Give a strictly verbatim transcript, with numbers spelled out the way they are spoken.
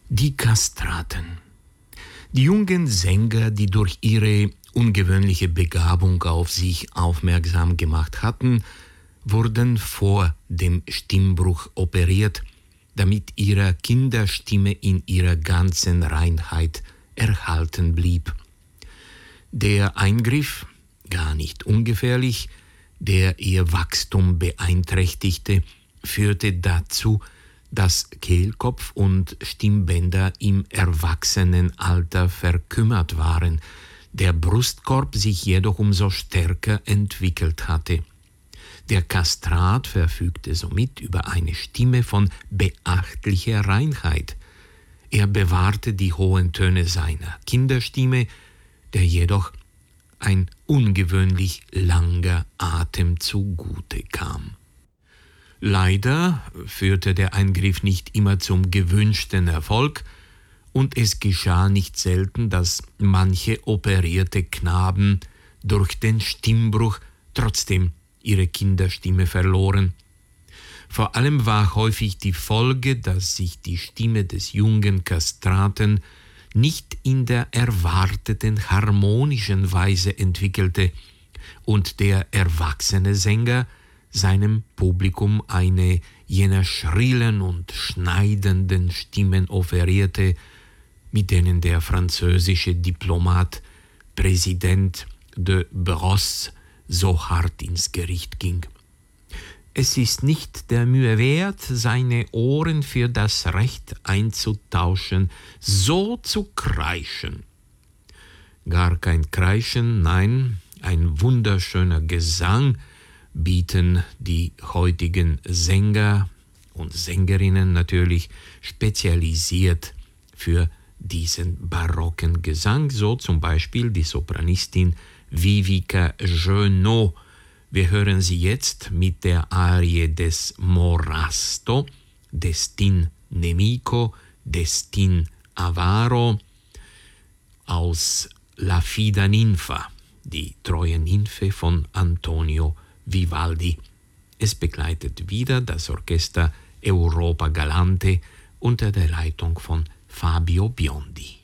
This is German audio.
Die Kastraten. Die jungen Sänger, die durch ihre ungewöhnliche Begabung auf sich aufmerksam gemacht hatten, wurden vor dem Stimmbruch operiert, damit ihre Kinderstimme in ihrer ganzen Reinheit erhalten blieb. Der Eingriff, gar nicht ungefährlich, der ihr Wachstum beeinträchtigte, führte dazu, dass Kehlkopf und Stimmbänder im Erwachsenenalter verkümmert waren, der Brustkorb sich jedoch umso stärker entwickelt hatte. Der Kastrat verfügte somit über eine Stimme von beachtlicher Reinheit. Er bewahrte die hohen Töne seiner Kinderstimme, der jedoch ein ungewöhnlich langer Atem zugute kam. Leider führte der Eingriff nicht immer zum gewünschten Erfolg, und es geschah nicht selten, dass manche operierte Knaben durch den Stimmbruch trotzdem ihre Kinderstimme verloren. Vor allem war häufig die Folge, dass sich die Stimme des jungen Kastraten nicht in der erwarteten harmonischen Weise entwickelte und der erwachsene Sänger seinem Publikum eine jener schrillen und schneidenden Stimmen offerierte, mit denen der französische Diplomat Präsident de Brosse so hart ins Gericht ging. Es ist nicht der Mühe wert, seine Ohren für das Recht einzutauschen, so zu kreischen. Gar kein Kreischen, nein, ein wunderschöner Gesang bieten die heutigen Sänger und Sängerinnen natürlich spezialisiert für diesen barocken Gesang, so zum Beispiel die Sopranistin Vivica Jeunot. Wir hören sie jetzt mit der Arie des Morasto, Destin Nemico, Destin Avaro aus La Fida Ninfa, die treue Nymphe von Antonio Vivaldi. Es begleitet wieder das Orchester Europa Galante unter der Leitung von Fabio Biondi.